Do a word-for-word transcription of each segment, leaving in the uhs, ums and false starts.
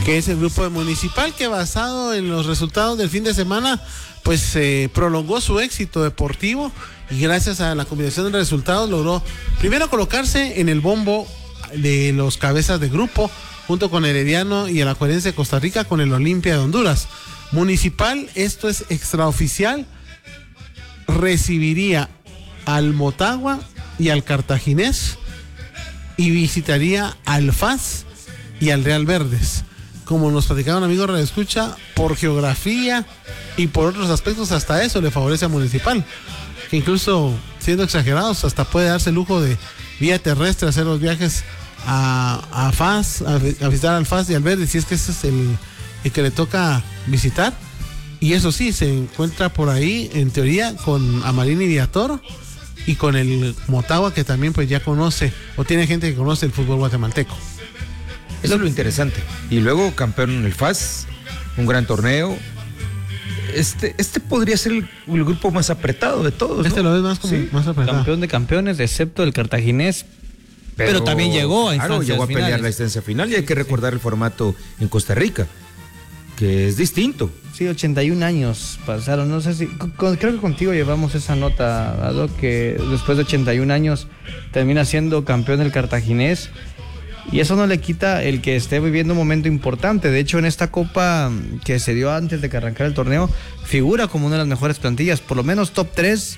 que es el grupo de Municipal, que basado en los resultados del fin de semana, pues eh, prolongó su éxito deportivo y gracias a la combinación de resultados logró primero colocarse en el bombo de los cabezas de grupo, junto con Herediano y el Alajuelense de Costa Rica con el Olimpia de Honduras. Municipal, esto es extraoficial, recibiría al Motagua y al Cartaginés y visitaría al F A S y al Real Verdes. Como nos platicaba un amigo Radio Escucha, por geografía y por otros aspectos, hasta eso le favorece a Municipal, que incluso siendo exagerados hasta puede darse el lujo de vía terrestre hacer los viajes a, a F A S, a, a visitar al F A S y al Verdes, si es que ese es el, el que le toca visitar. Y eso sí, se encuentra por ahí en teoría con Amarín y Viator y con el Motagua, que también pues ya conoce o tiene gente que conoce el fútbol guatemalteco. Eso es lo interesante. Y luego campeón en el F A S, un gran torneo. Este, este podría ser el, el grupo más apretado de todos, Este ¿no? lo ves más como Sí, más apretado. campeón de campeones, excepto el Cartaginés. Pero, pero también llegó a claro, instancias llegó a pelear finales. la instancia final, y hay que recordar el formato en Costa Rica, que es distinto. Sí, ochenta y un años pasaron. No sé si. Con, creo que contigo llevamos esa nota, dado que después de ochenta y un años termina siendo campeón del Cartaginés. Y eso no le quita el que esté viviendo un momento importante. De hecho, en esta copa que se dio antes de que arrancara el torneo, figura como una de las mejores plantillas, por lo menos top tres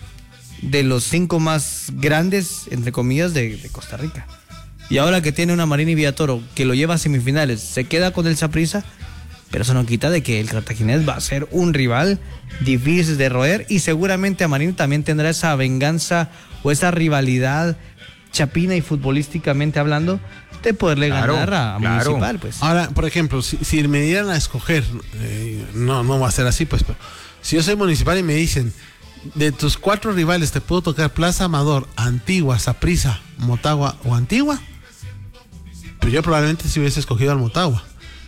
de los cinco más grandes, entre comillas, de, de Costa Rica. Y ahora que tiene una Marín y Villatoro que lo lleva a semifinales, se queda con el Saprissa, pero eso no quita de que el Cartaginés va a ser un rival difícil de roer, y seguramente Amarín también tendrá esa venganza o esa rivalidad chapina y futbolísticamente hablando de poderle claro, ganar a, a claro. Municipal, pues. Ahora, por ejemplo, si, si me dieran a escoger, eh, no, no va a ser así, pues, pero si yo soy Municipal y me dicen, de tus cuatro rivales te puedo tocar Plaza Amador, Antigua, Saprissa, Motagua o Antigua, pues yo probablemente sí hubiese escogido al Motagua.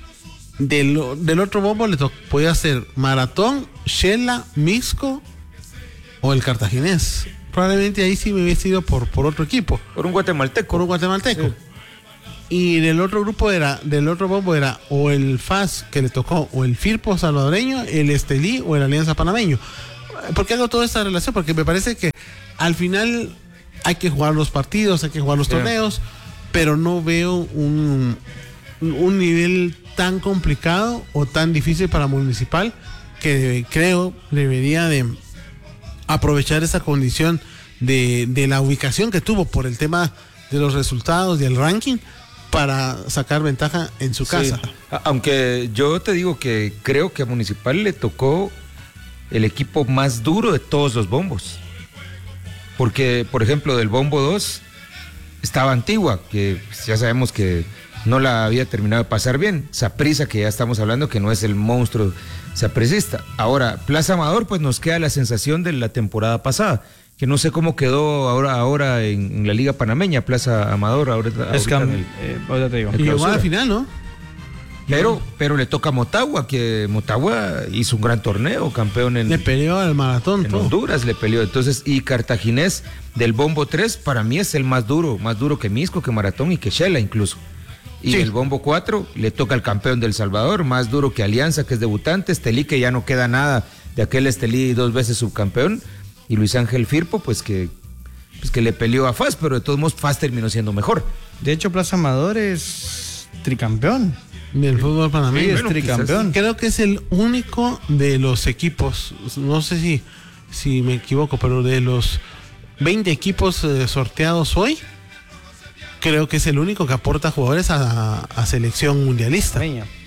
Del, del otro bombo le to- podía ser Maratón, Shela, Mixco o el Cartaginés. Probablemente ahí sí me hubiese ido por, por otro equipo. Por un guatemalteco. Por un guatemalteco. Sí. Y del otro grupo era, del otro bombo era o el F A S que le tocó, o el Firpo salvadoreño, el Estelí o el Alianza Panameño. ¿Por qué hago toda esta relación? Porque me parece que al final hay que jugar los partidos, hay que jugar los sí. torneos, pero no veo un, un nivel tan complicado o tan difícil para Municipal, que creo debería de aprovechar esa condición de, de la ubicación que tuvo por el tema de los resultados y el ranking para sacar ventaja en su casa. Sí. Aunque yo te digo que creo que a Municipal le tocó el equipo más duro de todos los bombos, porque por ejemplo del bombo dos estaba Antigua, que ya sabemos que no la había terminado de pasar bien. Saprissa, que ya estamos hablando que no es el monstruo sapricista. Ahora, Plaza Amador, pues nos queda la sensación de la temporada pasada, que no sé cómo quedó ahora, ahora en, en la Liga Panameña, Plaza Amador. Ahora, es que, el, eh, ahorita te digo. Y llegó a la final, ¿no? Pero, pero le toca a Motagua, que Motagua hizo un gran torneo, campeón en... Le peleó al maratón. En todo. Honduras le peleó. Entonces, y Cartaginés del bombo tres, para mí es el más duro, más duro que Mixco, que Maratón y que Shela incluso. Y sí. El bombo cuatro le toca al campeón del Salvador, más duro que Alianza, que es debutante, Estelí, que ya no queda nada de aquel Estelí dos veces subcampeón, y Luis Ángel Firpo, pues que, pues que le peleó a F A S, pero de todos modos F A S terminó siendo mejor. De hecho, Plaza Amador es tricampeón del fútbol panameño. Sí, es bueno, tricampeón. Creo que es el único de los equipos, no sé si, si me equivoco, pero de los veinte equipos eh, sorteados hoy, creo que es el único que aporta jugadores a, a selección mundialista.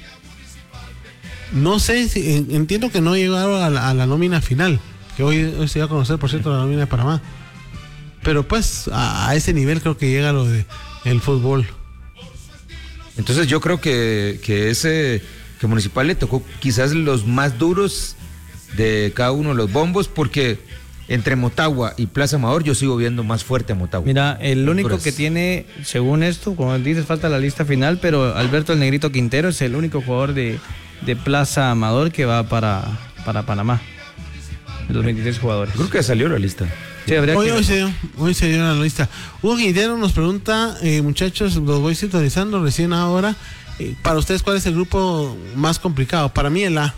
No sé, si, entiendo que no llegaron a la, a la nómina final, que hoy, hoy se va a conocer, por cierto, la nómina de Panamá. Pero pues a, a ese nivel creo que llega lo de el fútbol. Entonces yo creo que, que ese que Municipal le tocó quizás los más duros de cada uno de los bombos, porque entre Motagua y Plaza Amador yo sigo viendo más fuerte a Motagua. Mira, el único Honduras. Que tiene, según esto, como dices, falta la lista final, pero Alberto el Negrito Quintero es el único jugador de, de Plaza Amador que va para, para Panamá, de los veintitrés jugadores. Creo que ya salió la lista. Sí, habría hoy, que... hoy, se dio, hoy se dio la lista. Hugo Quintero nos pregunta, eh, muchachos, los voy sintonizando recién ahora, Eh, para ustedes, ¿cuál es el grupo más complicado? Para mí el A.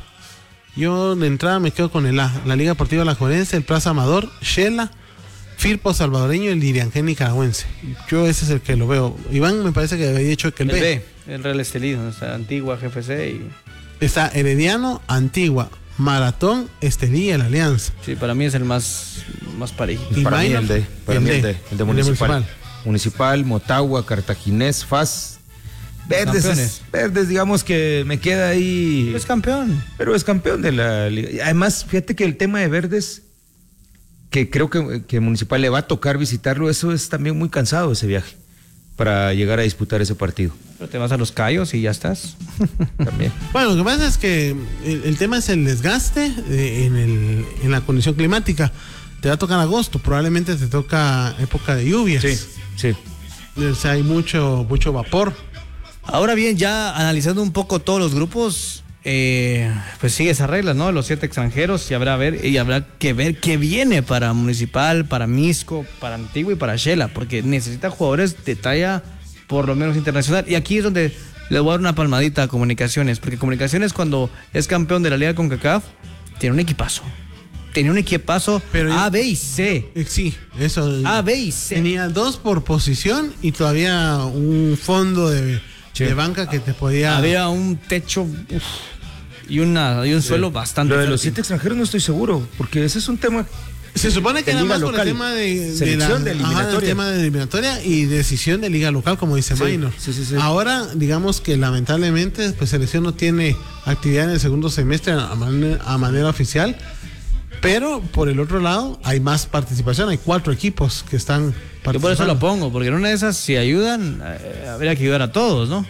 Yo de entrada me quedo con el A. La Liga Deportiva Alajuelense, el Plaza Amador, Shela, Firpo Salvadoreño y el Diriangén Nicaragüense. Yo ese es el que lo veo. Iván me parece que había dicho que el, El B. B, el Real Estelí, o sea, Antigua, G F C y... Está Herediano, Antigua, Maratón, Estelí y el Alianza. Sí, para mí es el más, más parejito. Y Para mí Minor, el de, para el mí el D, de, el de el de Municipal. Municipal. Municipal, Motagua, Cartaginés, F A S. Verdes, Campeones. Verdes, digamos que me queda ahí. Es campeón. Pero es campeón de la liga. Y además, fíjate que el tema de Verdes, que creo que, que Municipal le va a tocar visitarlo, eso es también muy cansado ese viaje para llegar a disputar ese partido. Pero te vas a los Cayos y ya estás. También. Bueno, lo que pasa es que el, el tema es el desgaste eh, en, el, en la condición climática. Te va a tocar agosto, probablemente te toca época de lluvias. Sí, sí. O sea, hay mucho, mucho vapor. Ahora bien, ya analizando un poco todos los grupos, eh, pues sigue esa regla, ¿no? Los siete extranjeros y habrá, ver, y habrá que ver qué viene para Municipal, para Misco, para Antigua y para Shela, porque necesita jugadores de talla por lo menos internacional. Y aquí es donde le voy a dar una palmadita a Comunicaciones, porque Comunicaciones cuando es campeón de la Liga CONCACAF, tiene un equipazo. Tenía un equipazo Pero A, yo- B y C. Eh, Sí, eso. A, B y C. Tenía dos por posición y todavía un fondo de, Sí. de banca que te podía. Había un techo uf, y, una, y un suelo bastante Lo de los fértil. siete extranjeros no estoy seguro, porque ese es un tema. Se supone que de era liga más por el local. tema de, de Selección la, de ajá, eliminatoria. el tema de eliminatoria y decisión de liga local, como dice Sí, Minor. sí, sí, sí. Ahora, digamos que lamentablemente, pues selección no tiene actividad en el segundo semestre a, man- a manera oficial, pero por el otro lado hay más participación, hay cuatro equipos que están participando. Yo por eso lo pongo, porque en una de esas, si ayudan, eh, habría que ayudar a todos, ¿no?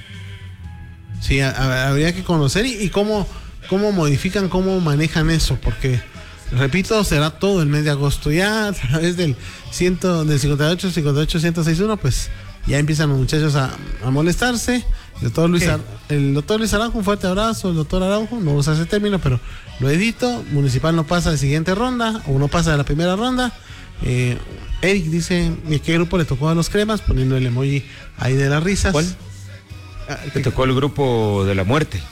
Sí, a- a- habría que conocer y, y cómo, cómo modifican, cómo manejan eso, porque, repito, será todo el mes de agosto. Ya a través del, ciento, del cincuenta y ocho, cincuenta y ocho, ciento seis punto uno, pues ya empiezan los muchachos a, a molestarse. El doctor Luis, ¿Qué? Ar- el doctor Luis Araujo, un fuerte abrazo. El doctor Araujo, no usa ese término, pero lo edito. Municipal no pasa de siguiente ronda o no pasa de la primera ronda. Eh, Eric dice, ¿y qué grupo le tocó a los cremas? Poniendo el emoji ahí de las risas. ¿Cuál? Ah, Me que- tocó el grupo de la muerte.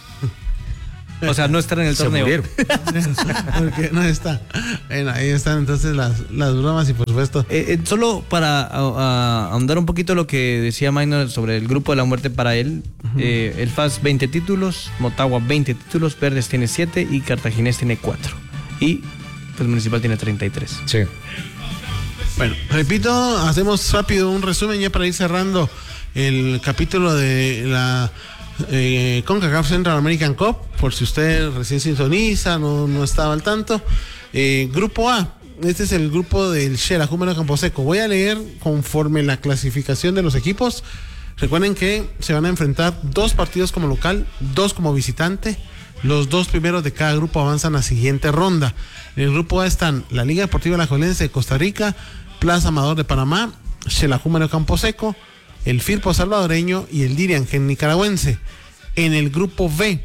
O sea, no estar en el Se torneo. murieron. Porque no está. Bueno, ahí están entonces las, las bromas y por supuesto. Eh, eh, solo para a- a- ahondar un poquito lo que decía Minor sobre el grupo de la muerte para él, eh, el F A S veinte títulos, Motagua veinte títulos, Verdes tiene siete y Cartaginés tiene cuatro. Y pues Municipal tiene treinta y tres. Sí. Bueno, repito, hacemos rápido un resumen ya para ir cerrando el capítulo de la eh, CONCACAF Central American Cup, por si usted recién sintoniza, no, no estaba al tanto. Eh, grupo A, este es el grupo del Shela, Júmero Camposeco. Voy a leer conforme la clasificación de los equipos. Recuerden que se van a enfrentar dos partidos como local, dos como visitante. Los dos primeros de cada grupo avanzan a la siguiente ronda. En el grupo A están la Liga Deportiva Alajuelense de Costa Rica, Plaza Amador de Panamá, Xelajú Camposeco, el Firpo Salvadoreño y el Diriangén Nicaragüense. En el grupo B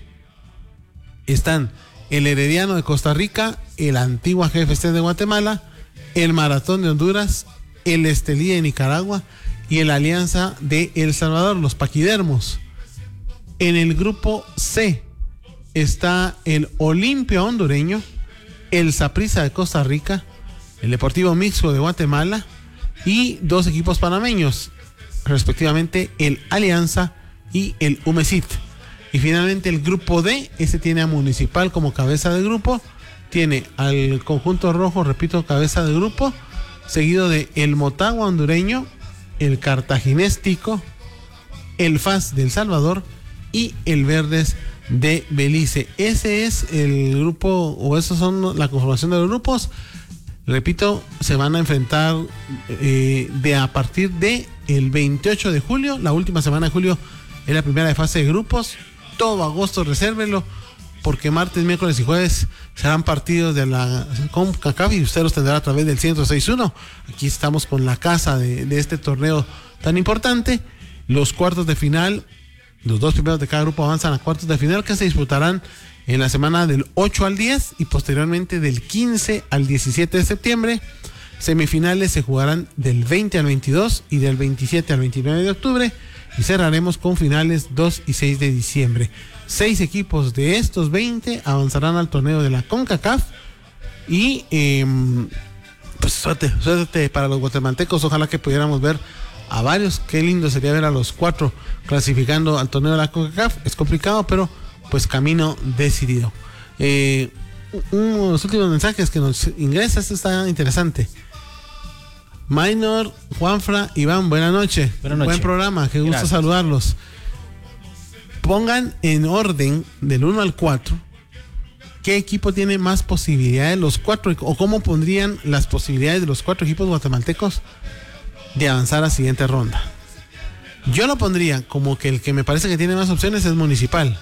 están el Herediano de Costa Rica, el Antigua G F C de Guatemala, el Maratón de Honduras, el Estelí de Nicaragua y el Alianza de El Salvador, los Paquidermos. En el grupo C está el Olimpia hondureño, el Saprissa de Costa Rica, el Deportivo Mixto de Guatemala y dos equipos panameños, respectivamente el Alianza y el Umesit. Y finalmente el grupo D, ese tiene a Municipal como cabeza de grupo, tiene al conjunto rojo, repito, cabeza de grupo, seguido de el Motagua hondureño, el Cartaginés Tico, el F A S de El Salvador y el Verdes de Belice. Ese es el grupo, o esos son la conformación de los grupos. Repito, se van a enfrentar eh, de a partir de el veintiocho de julio, la última semana de julio es la primera de fase de grupos. Todo agosto resérvenlo, porque martes, miércoles y jueves serán partidos de la CONCACAF y usted los tendrá a través del ciento seis punto uno. Aquí estamos con la casa de, de este torneo tan importante. Los cuartos de final, los dos primeros de cada grupo avanzan a cuartos de final, que se disputarán en la semana del ocho al diez y posteriormente del quince al diecisiete de septiembre. Semifinales se jugarán del veinte al veintidós y del veintisiete al veintinueve de octubre. y cerraremos con finales dos y seis de diciembre. Seis equipos de estos veinte avanzarán al torneo de la CONCACAF y eh, pues suerte, suerte para los guatemaltecos. Ojalá que pudiéramos ver a varios. Qué lindo sería ver a los cuatro clasificando al torneo de la CONCACAF. Es complicado, pero pues camino decidido. Eh, unos últimos mensajes que nos ingresa, esto está interesante. Minor, Juanfra, Iván, buena noche. Buena noche. Buen programa, qué gusto Gracias. saludarlos. Pongan en orden del uno al cuatro qué equipo tiene más posibilidades, los cuatro, o cómo pondrían las posibilidades de los cuatro equipos guatemaltecos de avanzar a la siguiente ronda. Yo lo pondría como que el que me parece que tiene más opciones es Municipal.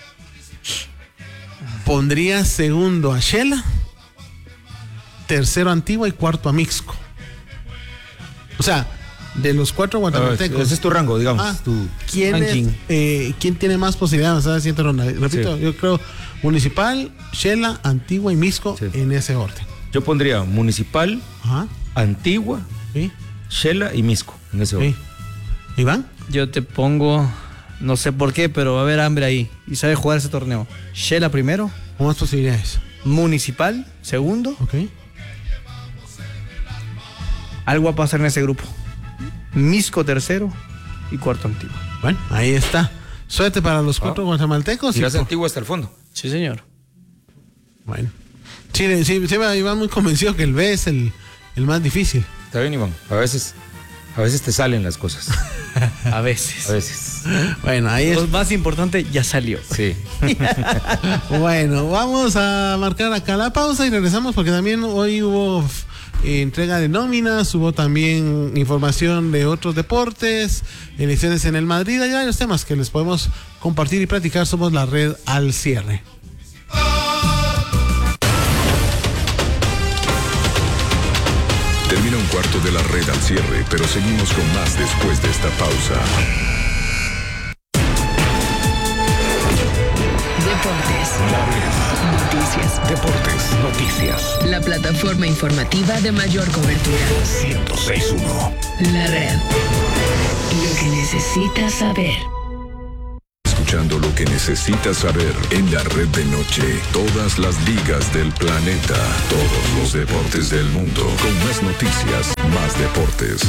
Pondría segundo a Shela, tercero a Antigua y cuarto a Mixco. O sea, de los cuatro guatemaltecos. Ese es tu rango, digamos. Ah, tu ¿quién, ranking. es, eh, ¿Quién tiene más posibilidad de avanzar a la siguiente ronda? Repito, Sí. yo creo Municipal, Shela, Antigua y Mixco, Sí. en ese orden. Yo pondría Municipal, Ajá. Antigua, ¿Sí? Shela y Misco, en ese orden. ¿Sí? ¿Iván? Yo te pongo, no sé por qué, pero va a haber hambre ahí. Y sabe jugar ese torneo. Shela primero, ¿Con más posibilidades? Municipal segundo. Ok. Algo va a pasar en ese grupo. Misco tercero y cuarto Antigua. Bueno, ahí está. Suerte para los cuatro Ah. guatemaltecos. y Irás por- Antigua hasta el fondo. Sí, señor. Bueno. Sí, sí, sí, Iván muy convencido que el B es el, el más difícil. Está bien, Iván. A veces, a veces te salen las cosas. A veces. A veces. Bueno, ahí es. Lo más importante ya salió. Sí. Bueno, vamos a marcar acá la pausa y regresamos porque también hoy hubo eh, entrega de nóminas, hubo también información de otros deportes, elecciones en el Madrid, hay varios temas que les podemos compartir y platicar. Somos la red al cierre. Termina un cuarto de la red al cierre, pero seguimos con más después de esta pausa. Deportes. Noticias. Deportes, noticias. La plataforma informativa de mayor cobertura. ciento seis punto uno. La red. Lo que necesitas saber. Escuchando lo que necesitas saber en la red de noche. Todas las ligas del planeta. Todos los deportes del mundo. Con más noticias, más deportes.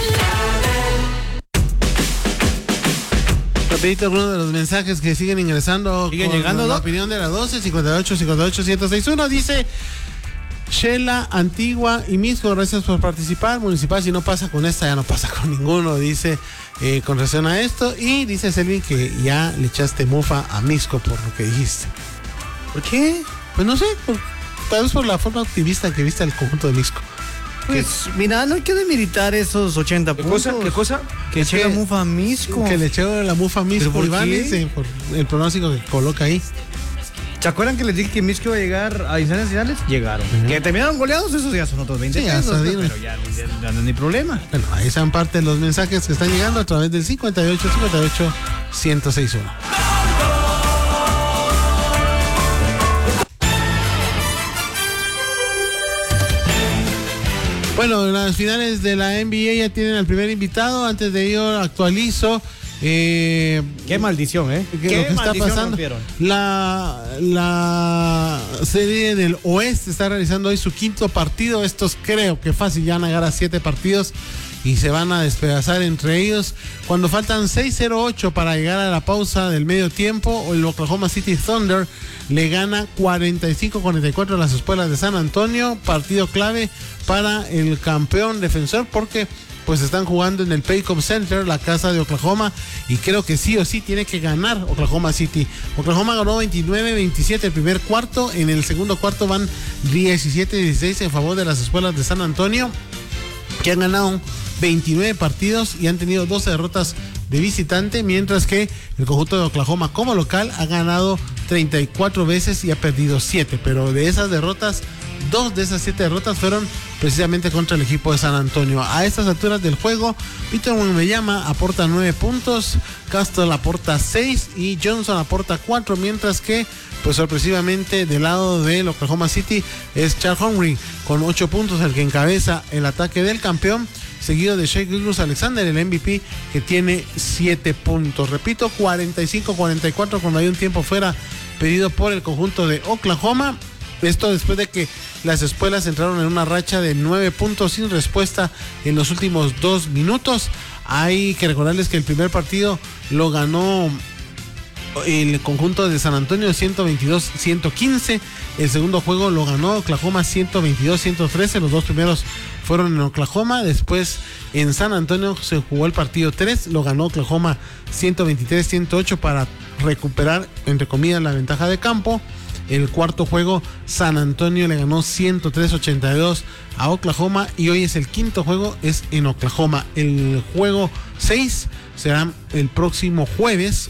Rapidito algunos de los mensajes que siguen ingresando. ¿Siguen con llegando, la Doc? opinión de la doce, cincuenta y ocho, cincuenta y ocho, ciento seis punto uno. Dice Shela, Antigua y Misco, gracias por participar. Municipal, si no pasa con esta, ya no pasa con ninguno, dice eh, con relación a esto. Y dice Selvin que ya le echaste mufa a Misco por lo que dijiste. ¿Por qué? Pues no sé, por, tal vez por la forma optimista que viste al conjunto de Misco. Pues mira, no hay que demilitar esos ochenta ¿Qué puntos. cosa? ¿Qué cosa? Que Es eche la que- mufa a Misco. Que le echó la mufa a ¿Pero Misco por Iván, qué? dice, por el pronóstico que coloca ahí. ¿Se acuerdan que les dije que Misco iba a llegar a instancias finales? Llegaron. Que terminaron goleados, esos ya son otros veinte Sí, ya pesos, sabían. pero ya, ya- ya no hay problema. Bueno, ahí están parte de los mensajes que están llegando a través del cincuenta y ocho, cincuenta y ocho, ciento seis punto uno. Bueno, las finales de la N B A ya tienen al primer invitado. Antes de ello actualizo eh, Qué maldición, ¿eh? que Qué lo que está maldición pasando. rompieron. La, la serie del Oeste está realizando hoy su quinto partido. Estos creo que fácil ya van a llegar a siete partidos y se van a despedazar entre ellos. Cuando faltan seis cero ocho para llegar a la pausa del medio tiempo, el Oklahoma City Thunder le gana cuarenta y cinco a cuarenta y cuatro a las Espuelas de San Antonio. Partido clave para el campeón defensor porque pues están jugando en el Paycom Center, la casa de Oklahoma, y creo que sí o sí tiene que ganar Oklahoma City. Oklahoma ganó veintinueve veintisiete el primer cuarto, en el segundo cuarto van diecisiete dieciséis en favor de las Espuelas de San Antonio, que han ganado veintinueve partidos y han tenido doce derrotas de visitante, mientras que el conjunto de Oklahoma como local ha ganado treinta y cuatro veces y ha perdido siete, pero de esas derrotas, dos de esas siete derrotas fueron precisamente contra el equipo de San Antonio. A estas alturas del juego, Peter Wembanyama aporta nueve puntos, Castle aporta seis y Johnson aporta cuatro, mientras que pues sorpresivamente del lado del Oklahoma City es Charles Henry con ocho puntos, el que encabeza el ataque del campeón, seguido de Shai Gilgeous-Alexander, el M V P, que tiene siete puntos. Repito, cuarenta y cinco cuarenta y cuatro cuando hay un tiempo fuera pedido por el conjunto de Oklahoma. Esto después de que las espuelas entraron en una racha de nueve puntos sin respuesta en los últimos dos minutos. Hay que recordarles que el primer partido lo ganó el conjunto de San Antonio ciento veintidós a ciento quince. El segundo juego lo ganó Oklahoma ciento veintidós a ciento trece. Los dos primeros fueron en Oklahoma. Después en San Antonio se jugó el partido tres. Lo ganó Oklahoma ciento veintitrés a ciento ocho para recuperar, entre comillas, la ventaja de campo. El cuarto juego, San Antonio le ganó ciento tres a ochenta y dos a Oklahoma, y hoy es el quinto juego, es en Oklahoma. El juego seis será el próximo jueves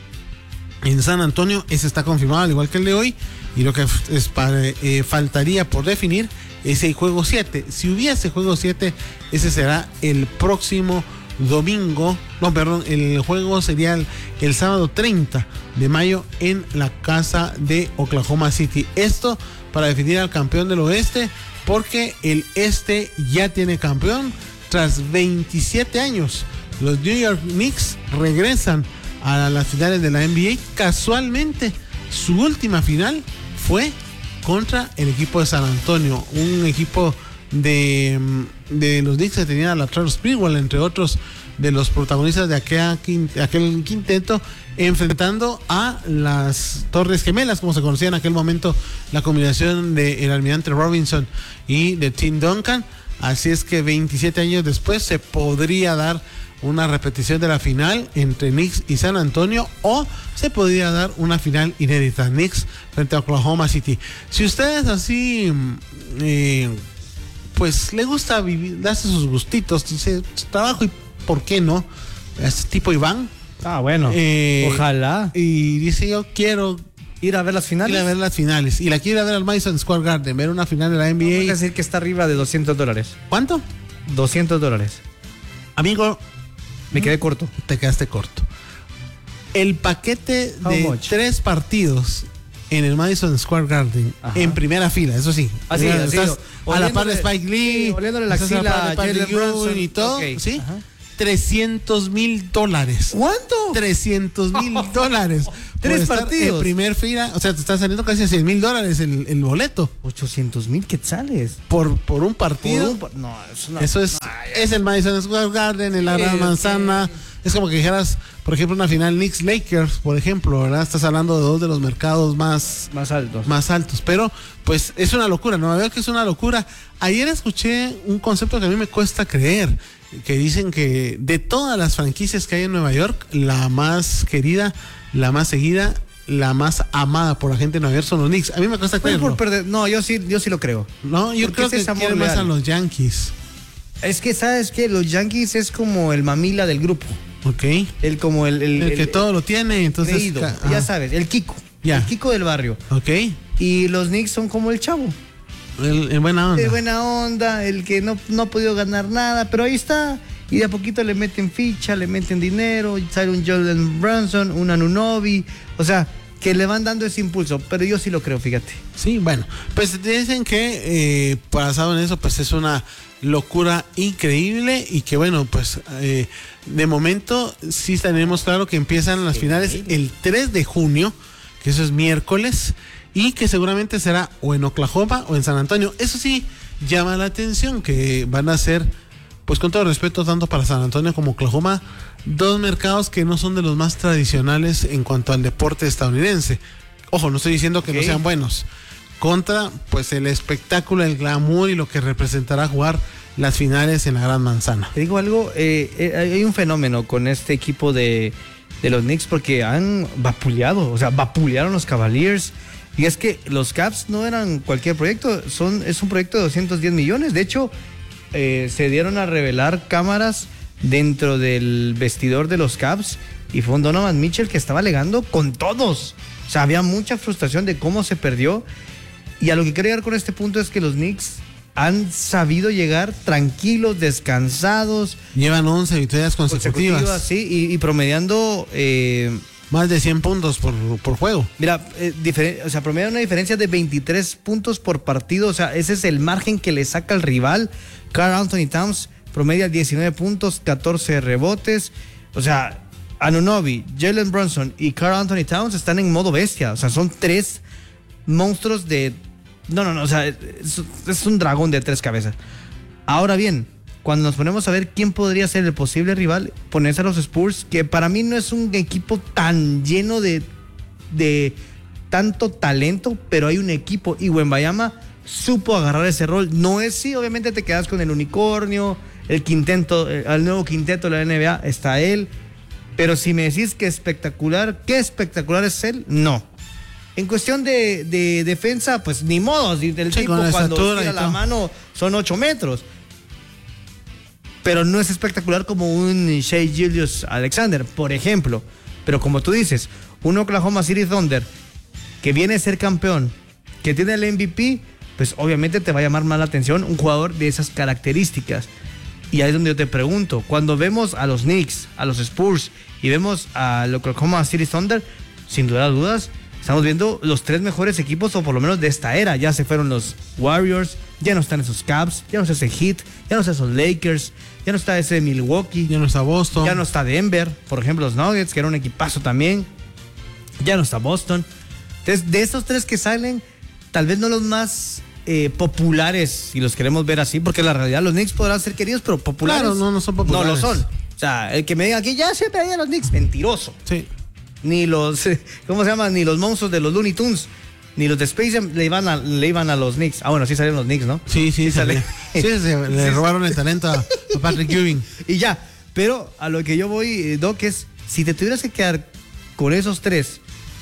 en San Antonio. Ese está confirmado al igual que el de hoy, y lo que es para, eh, faltaría por definir es el juego siete. Si hubiese juego siete, ese será el próximo domingo, no, perdón, el juego sería el, el sábado treinta de mayo en la casa de Oklahoma City. Esto para definir al campeón del oeste, porque el este ya tiene campeón tras veintisiete años. Los New York Knicks regresan a las finales de la N B A. Casualmente, su última final fue contra el equipo de San Antonio, un equipo de, de los Knicks que tenía a Latrell Sprewell, entre otros de los protagonistas de aquel, aquel quinteto, enfrentando a las Torres Gemelas, como se conocía en aquel momento, la combinación de el almirante Robinson y de Tim Duncan. Así es que veintisiete años después se podría dar una repetición de la final entre Knicks y San Antonio, o se podría dar una final inédita, Knicks frente a Oklahoma City. Si ustedes así eh, pues le gusta vivir, darse sus gustitos, dice trabajo y por qué no, este tipo Iván. Ah, bueno, eh, ojalá. Y dice, yo quiero ir a ver las finales. Ir a ver las finales. Y la quiero ir a ver al Madison Square Garden, ver una final de la N B A. Vamos a decir que está arriba de doscientos dólares. ¿Cuánto? doscientos dólares. Amigo, me quedé corto. Te quedaste corto. El paquete de tres partidos en el Madison Square Garden, ajá, en primera fila, eso sí. Así, así estás a la par de Spike Lee, sí, oliéndole la axila a Jalen Brunson y todo, okay, ¿sí? trescientos mil dólares. ¿Cuánto? trescientos mil dólares. Tres partidos. En primer fila, o sea, te está saliendo casi a cien mil dólares el, el boleto. ochocientos mil quetzales. Por, por un partido. Por un, no, es una, eso es, ay, es el Madison Square Garden, en la Gran Manzana. Sí. Es como que dijeras, por ejemplo, una final Knicks-Lakers, por ejemplo, ¿verdad? Estás hablando de dos de los mercados más, más altos. Más altos. Pero, pues, es una locura, ¿no? Veo que es una locura. Ayer escuché un concepto que a mí me cuesta creer, que dicen que de todas las franquicias que hay en Nueva York, la más querida, la más seguida, la más amada por la gente de Nueva York son los Knicks. A mí me cuesta creerlo. Por perder. No, yo sí, yo sí lo creo. No, yo creo que quieren más a los Yankees. Es que, ¿sabes qué? Los Yankees es como el mamila del grupo. Ok. El como el... El, el, el que el, todo lo tiene, entonces... Creído, ya sabes, el Kiko. Ya. El Kiko del barrio. Ok. Y los Knicks son como el chavo. El, el buena onda. El buena onda, el que no, no ha podido ganar nada, pero ahí está. Y de a poquito le meten ficha, le meten dinero, sale un Jalen Brunson, un Anunoby. O sea, que le van dando ese impulso, pero yo sí lo creo, fíjate. Sí, bueno, pues dicen que eh, basado en eso, pues es una locura increíble, y que bueno, pues eh, de momento sí tenemos claro que empiezan las finales el tres de junio, que eso es miércoles, y que seguramente será o en Oklahoma o en San Antonio. Eso sí llama la atención, que van a ser, pues con todo respeto, tanto para San Antonio como Oklahoma, dos mercados que no son de los más tradicionales en cuanto al deporte estadounidense. Ojo, no estoy diciendo que okay. no sean buenos. Contra, pues, el espectáculo, el glamour y lo que representará jugar las finales en la Gran Manzana. Te digo algo, eh, eh, hay un fenómeno con este equipo de, de los Knicks, porque han vapuleado, o sea, vapulearon los Cavaliers. Y es que los Caps no eran cualquier proyecto, son, es un proyecto de doscientos diez millones. De hecho, eh, se dieron a revelar cámaras dentro del vestidor de los Caps, y fue un Donovan Mitchell que estaba alegando con todos. O sea, había mucha frustración de cómo se perdió. Y a lo que quiero llegar con este punto es que los Knicks han sabido llegar tranquilos, descansados. Llevan once victorias consecutivas. consecutivas sí, y, y promediando... Eh, más de cien puntos por, por juego. Mira, eh, diferen, o sea, promedia una diferencia de veintitrés puntos por partido. O sea, ese es el margen que le saca al rival. Karl Anthony Towns promedia diecinueve puntos, catorce rebotes. O sea, Anunoby, Jalen Brunson y Karl Anthony Towns están en modo bestia. O sea, son tres monstruos de... No, no, no, o sea, es, es un dragón de tres cabezas. Ahora bien, cuando nos ponemos a ver quién podría ser el posible rival, ponerse a los Spurs, que para mí no es un equipo tan lleno de, de tanto talento, pero hay un equipo, y Wembanyama supo agarrar ese rol. No es, sí, obviamente te quedas con el unicornio, el quinteto, el nuevo quinteto de la N B A, está él, pero si me decís que espectacular, ¿qué espectacular es él? No. En cuestión de, de defensa, pues ni modo, el sí, tipo cuando tira la mano son ocho metros. Pero no es espectacular como un Shai Gilgeous-Alexander, por ejemplo. Pero como tú dices, un Oklahoma City Thunder que viene a ser campeón, que tiene el M V P, pues obviamente te va a llamar más la atención un jugador de esas características. Y ahí es donde yo te pregunto, cuando vemos a los Knicks, a los Spurs y vemos al Oklahoma City Thunder, sin duda dudas, estamos viendo los tres mejores equipos, o por lo menos de esta era. Ya se fueron los Warriors, ya no están esos Cavs, ya no está ese Heat, ya no están esos Lakers, ya no está ese Milwaukee, ya no está Boston, ya no está Denver, por ejemplo los Nuggets, que era un equipazo también, ya no está Boston. Entonces, de esos tres que salen, tal vez no los más eh, populares, si los queremos ver así, porque la realidad los Knicks podrán ser queridos, pero populares claro, no, no son populares. No lo son. O sea, el que me diga aquí, ya siempre hay a los Knicks, mentiroso. Sí. Ni los, ¿cómo se llama? Ni los monstruos de los Looney Tunes, ni los de Space Jam le iban a, le iban a los Knicks. Ah, bueno, sí salieron los Knicks, ¿no? Sí, sí, sí sale. Sí, se, le robaron el talento a, a Patrick Ewing. Y ya, pero a lo que yo voy, Doc, es, si te tuvieras que quedar con esos tres,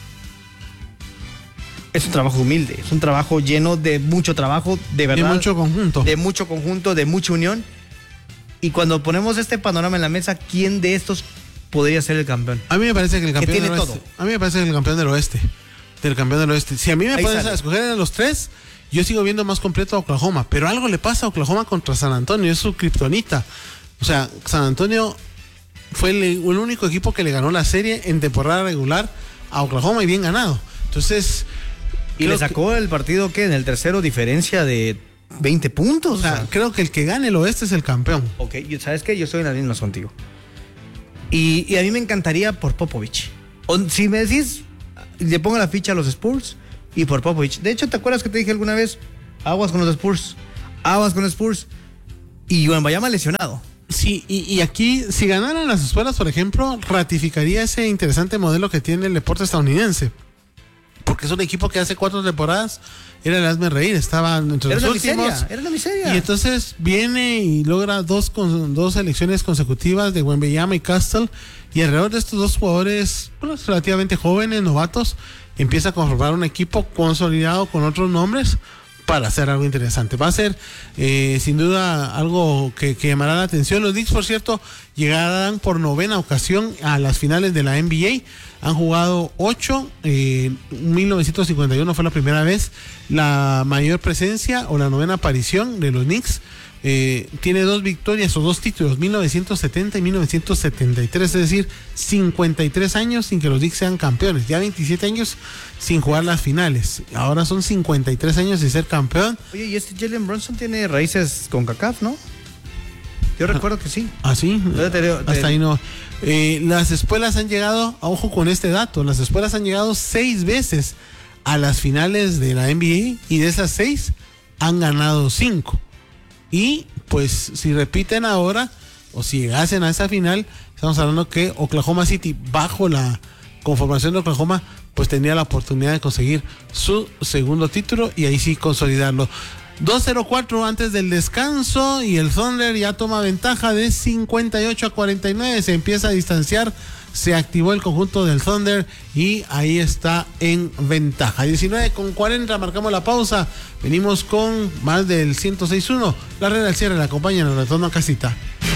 es un trabajo humilde, es un trabajo lleno de mucho trabajo, de verdad. De mucho conjunto. De mucho conjunto, de mucha unión. Y cuando ponemos este panorama en la mesa, ¿quién de estos podría ser el campeón? A mí me parece que el campeón que tiene del oeste. todo. A mí me parece que el campeón del oeste. Del campeón del oeste. Si a mí me Ahí pones sale. a escoger a los tres, yo sigo viendo más completo a Oklahoma. Pero algo le pasa a Oklahoma contra San Antonio, es su kriptonita. O sea, San Antonio fue el, el único equipo que le ganó la serie en temporada regular a Oklahoma, y bien ganado. Entonces, y le sacó que, el partido que en el tercero diferencia de veinte puntos. O sea, o sea, creo que el que gane el oeste es el campeón. Ok, ¿sabes qué? Yo estoy en las mismas contigo. Y, y a mí me encantaría por Popovich. O, si me decís, le pongo la ficha a los Spurs y por Popovich. De hecho, ¿te acuerdas que te dije alguna vez? Aguas con los Spurs. Aguas con los Spurs. Y Wembanyama lesionado. Sí, y, y aquí, si ganaran las escuelas, por ejemplo, ratificaría ese interesante modelo que tiene el deporte estadounidense. Porque es un equipo que hace cuatro temporadas era el hazme reír, estaban entre era los una últimos. Miseria, era una miseria. Y entonces viene y logra dos, con, dos elecciones consecutivas de Wembanyama y Castle. Y alrededor de estos dos jugadores pues, relativamente jóvenes, novatos, empieza a conformar un equipo consolidado con otros nombres para hacer algo interesante. Va a ser eh, sin duda algo que, que llamará la atención. Los Knicks, por cierto, llegarán por novena ocasión a las finales de la N B A. Han jugado ocho. Eh, mil novecientos cincuenta y uno fue la primera vez. La mayor presencia o la novena aparición de los Knicks. Eh, tiene dos victorias o dos títulos, mil novecientos setenta y mil novecientos setenta y tres, es decir, cincuenta y tres años sin que los Knicks sean campeones, ya veintisiete años sin jugar las finales, ahora son cincuenta y tres años sin ser campeón. Oye, y este Jalen Brunson tiene raíces con CACAF, ¿no? Yo recuerdo que sí. ¿Ah, sí? Te, te, te, Hasta ahí no. Eh, las espuelas han llegado, ojo con este dato, las espuelas han llegado seis veces a las finales de la N B A y de esas seis han ganado cinco. Y pues si repiten ahora o si llegasen a esa final, estamos hablando que Oklahoma City, bajo la conformación de Oklahoma, pues tendría la oportunidad de conseguir su segundo título y ahí sí consolidarlo. dos cero cuatro antes del descanso y el Thunder ya toma ventaja de cincuenta y ocho a cuarenta y nueve, se empieza a distanciar, se activó el conjunto del Thunder y ahí está en ventaja. diecinueve con cuarenta, marcamos la pausa, venimos con más del ciento seis punto uno, la red al cierre, la acompaña en el retorno a casita.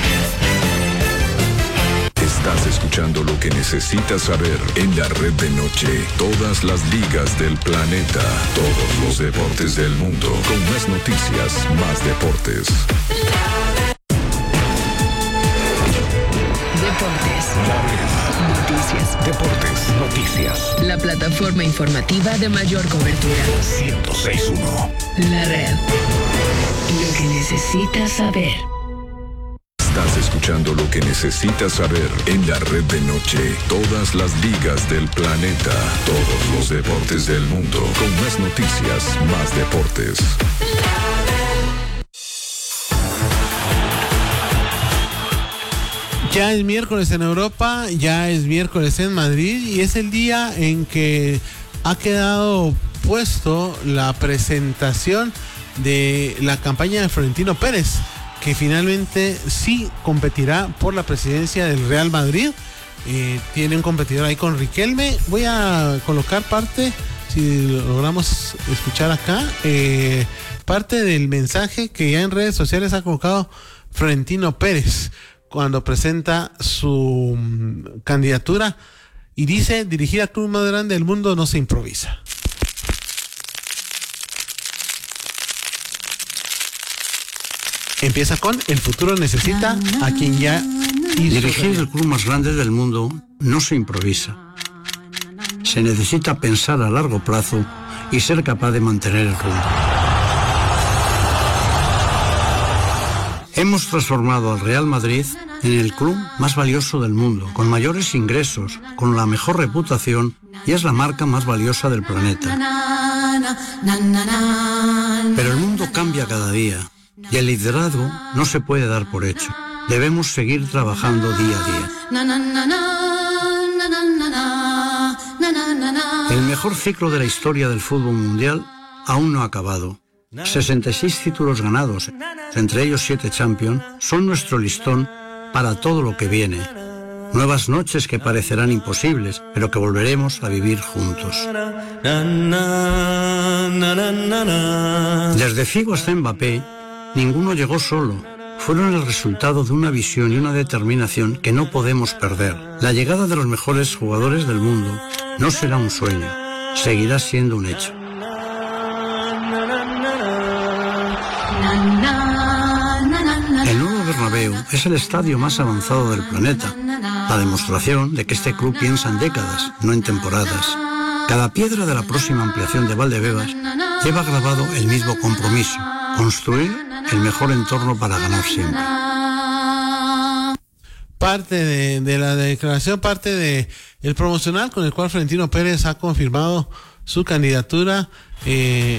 Estás escuchando lo que necesitas saber en la red de noche. Todas las ligas del planeta, todos los deportes del mundo. Con más noticias, más deportes. Deportes. Noticias. Deportes, noticias. La plataforma informativa de mayor cobertura. ciento seis punto uno. La red. Lo que necesitas saber. Estás escuchando lo que necesitas saber en la red de noche. Todas las ligas del planeta, todos los deportes del mundo. Con más noticias, más deportes. Ya es miércoles en Europa, ya es miércoles en Madrid y es el día en que ha quedado puesto la presentación de la campaña de Florentino Pérez, que finalmente sí competirá por la presidencia del Real Madrid. Eh, tiene un competidor ahí con Riquelme. Voy a colocar parte, si logramos escuchar acá, eh, parte del mensaje que ya en redes sociales ha colocado Florentino Pérez cuando presenta su um, candidatura y dice: dirigir al club más grande del mundo no se improvisa. Empieza con: el futuro necesita a quien ya hizo. Dirigir el club más grande del mundo no se improvisa. Se necesita pensar a largo plazo y ser capaz de mantener el rumbo. Hemos transformado al Real Madrid en el club más valioso del mundo, con mayores ingresos, con la mejor reputación y es la marca más valiosa del planeta. Pero el mundo cambia cada día y el liderazgo no se puede dar por hecho. Debemos seguir trabajando día a día. El mejor ciclo de la historia del fútbol mundial aún no ha acabado. sesenta y seis títulos ganados, entre ellos siete Champions, son nuestro listón para todo lo que viene. Nuevas noches que parecerán imposibles, pero que volveremos a vivir juntos. Desde Figo hasta Mbappé, ninguno llegó solo. Fueron el resultado de una visión y una determinación que no podemos perder. La llegada de los mejores jugadores del mundo no será un sueño, seguirá siendo un hecho. El nuevo Bernabéu es el estadio más avanzado del planeta, la demostración de que este club piensa en décadas, no en temporadas. Cada piedra de la próxima ampliación de Valdebebas lleva grabado el mismo compromiso: construir el mejor entorno para ganar siempre. Parte de, de la declaración, parte de el promocional con el cual Florentino Pérez ha confirmado su candidatura. Eh,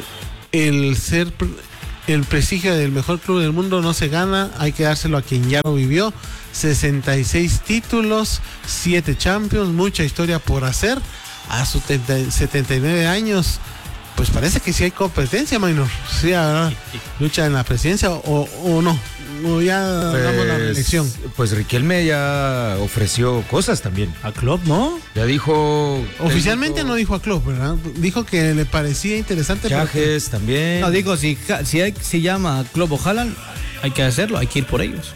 el ser el prestigio del mejor club del mundo no se gana, hay que dárselo a quien ya lo vivió. sesenta y seis títulos, siete Champions, mucha historia por hacer. A sus setenta y nueve años, pues parece que sí hay competencia, Maynor. Sí, habrá lucha en la presidencia o, o no. O ya pues, damos la reelección. Pues Riquelme ya ofreció cosas también. A Klopp, ¿no? Ya dijo. Oficialmente dijo, no dijo a Klopp, ¿verdad? Dijo que le parecía interesante. Chajes porque... también. No, digo, si, si, hay, si llama a Klopp o Haaland, hay que hacerlo, hay que ir por ellos.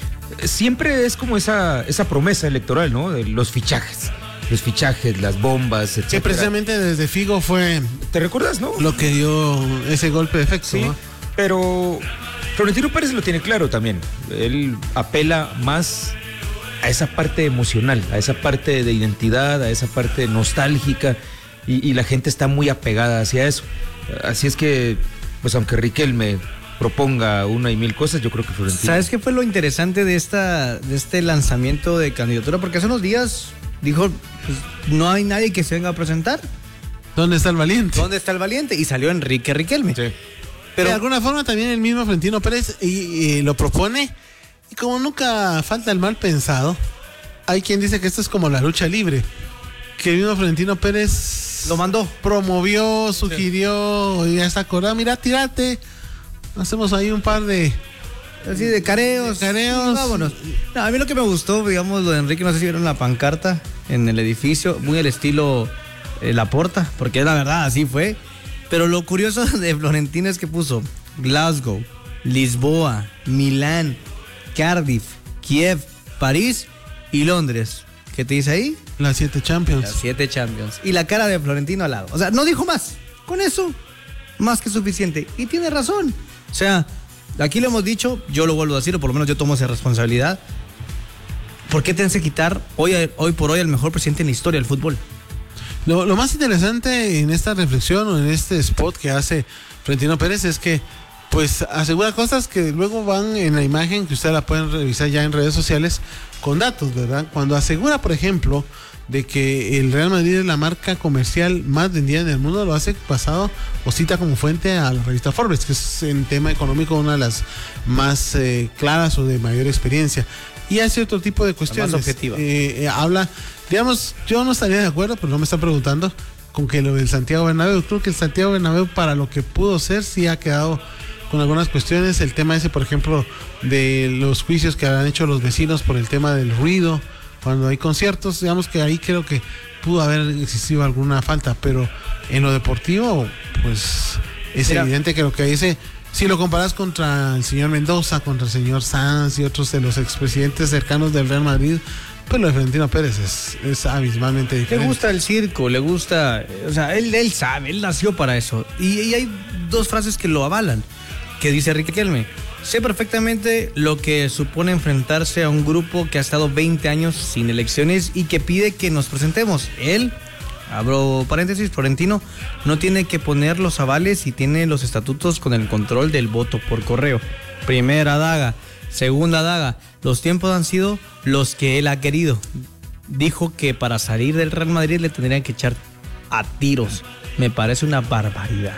Siempre es como esa, esa promesa electoral, ¿no? De los fichajes. Los fichajes, las bombas, etcétera. Que precisamente desde Figo fue... ¿Te recuerdas, no? Lo que dio ese golpe de efecto, Sí, ¿no? pero Florentino Pérez lo tiene claro también. Él apela más a esa parte emocional, a esa parte de identidad, a esa parte nostálgica, y, y la gente está muy apegada hacia eso. Así es que, pues aunque Riquelme proponga una y mil cosas, yo creo que Florentino... ¿Sabes qué fue lo interesante de esta de este lanzamiento de candidatura? Porque hace unos días dijo, pues, no hay nadie que se venga a presentar. ¿Dónde está el valiente? ¿Dónde está el valiente? Y salió Enrique Riquelme. Sí. Pero de alguna forma también el mismo Florentino Pérez y, y lo propone, y como nunca falta el mal pensado, hay quien dice que esto es como la lucha libre, que el mismo Florentino Pérez lo mandó, promovió, sugirió, sí. Y hasta acordado, mira, tírate, hacemos ahí un par de así de careos, de careos. Vámonos. No, a mí lo que me gustó, digamos, lo de Enrique, no sé si vieron la pancarta en el edificio, muy al estilo eh, Laporta, porque es la verdad, así fue. Pero lo curioso de Florentino es que puso Glasgow, Lisboa, Milán, Cardiff, Kiev, París y Londres. ¿Qué te dice ahí? Las siete Champions. Las siete Champions. Y la cara de Florentino al lado. O sea, no dijo más. Con eso, más que suficiente. Y tiene razón. O sea, aquí lo hemos dicho, yo lo vuelvo a decir, o por lo menos yo tomo esa responsabilidad. ¿Por qué tenés que quitar hoy, hoy por hoy al mejor presidente en la historia del fútbol? Lo, lo más interesante en esta reflexión o en este spot que hace Florentino Pérez es que pues asegura cosas que luego van en la imagen que ustedes la pueden revisar ya en redes sociales con datos, ¿verdad? Cuando asegura, por ejemplo, de que el Real Madrid es la marca comercial más vendida en el mundo, lo hace basado o cita como fuente a la revista Forbes, que es en tema económico una de las más eh, claras o de mayor experiencia. Y hace otro tipo de cuestiones. Más objetiva. Eh, eh, habla, digamos, yo no estaría de acuerdo, pero no me están preguntando, con que lo del Santiago Bernabéu. Creo que el Santiago Bernabéu, para lo que pudo ser, sí ha quedado con algunas cuestiones. El tema ese, por ejemplo, de los juicios que han hecho los vecinos por el tema del ruido cuando hay conciertos, digamos que ahí creo que pudo haber existido alguna falta, pero en lo deportivo, pues es Mira, evidente que lo que dice, si lo comparas contra el señor Mendoza, contra el señor Sanz y otros de los expresidentes cercanos del Real Madrid, pues lo de Florentino Pérez es, es abismalmente diferente. Le gusta el circo, le gusta, o sea, él, él sabe, él nació para eso. Y, y hay dos frases que lo avalan, que dice Riquelme: sé perfectamente lo que supone enfrentarse a un grupo que ha estado veinte años sin elecciones y que pide que nos presentemos. Él, abro paréntesis, Florentino, no tiene que poner los avales y tiene los estatutos con el control del voto por correo. Primera daga. Segunda daga. Los tiempos han sido los que él ha querido. Dijo que para salir del Real Madrid le tendrían que echar a tiros. Me parece una barbaridad.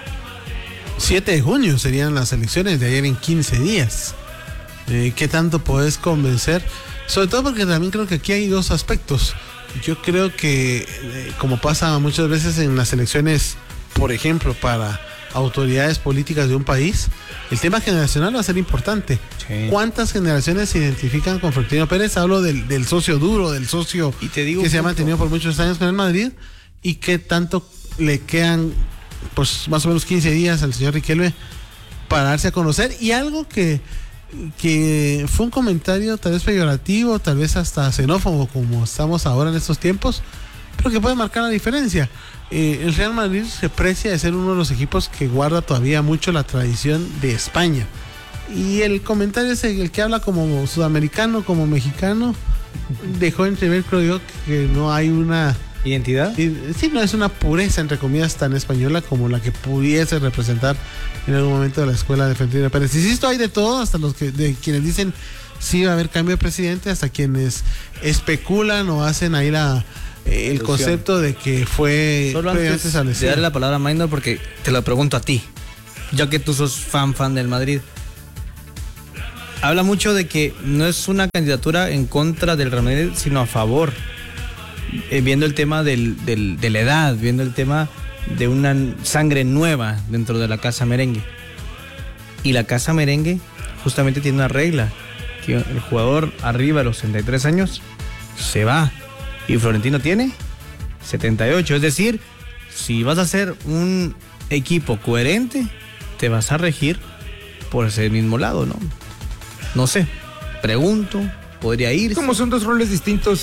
siete de junio serían las elecciones de ayer en quince días. Eh, ¿Qué tanto podés convencer? Sobre todo porque también creo que aquí hay dos aspectos. Yo creo que, eh, como pasa muchas veces en las elecciones, por ejemplo, para autoridades políticas de un país, el tema generacional va a ser importante. Sí. ¿Cuántas generaciones se identifican con Florentino Pérez? Hablo del, del socio duro, del socio Y te digo que se ha punto. mantenido por muchos años con el Madrid, y qué tanto le quedan, pues más o menos quince días al señor Riquelme para darse a conocer. Y algo que, que fue un comentario tal vez peyorativo, tal vez hasta xenófobo, como estamos ahora en estos tiempos, pero que puede marcar la diferencia. Eh, el Real Madrid se precia de ser uno de los equipos que guarda todavía mucho la tradición de España. Y el comentario es el que habla como sudamericano, como mexicano, dejó entrever, creo yo, que no hay una... ¿Identidad? Sí, no es una pureza, entre comillas, tan española como la que pudiese representar en algún momento de la escuela de Florentino Pérez. Insisto, hay de todo, hasta los que de quienes dicen sí va a haber cambio de presidente, hasta quienes especulan o hacen ahí la eh, el concepto de que fue Solo antes de establecido. darle la palabra a Maynor, porque te lo pregunto a ti, ya que tú sos fan fan del Madrid. Habla mucho de que no es una candidatura en contra del Real Madrid, sino a favor. Eh, viendo el tema del, del, de la edad, viendo el tema de una sangre nueva dentro de la casa merengue. Y la casa merengue justamente tiene una regla, que el jugador arriba de los sesenta y tres años se va. Y Florentino tiene setenta y ocho. Es decir, si vas a hacer un equipo coherente, te vas a regir por ese mismo lado, ¿no? No sé, pregunto, podría ir. Como son dos roles distintos,